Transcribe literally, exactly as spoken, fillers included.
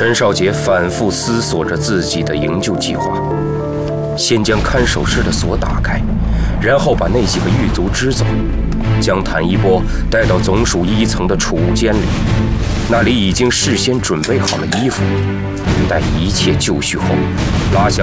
陈少杰反复思索着自己的营救计划，先将看守室的锁打开，然后把那几个狱卒支走，将谭一波带到总署一层的储物间里，那里已经事先准备好了衣服。待一切就绪后，拉响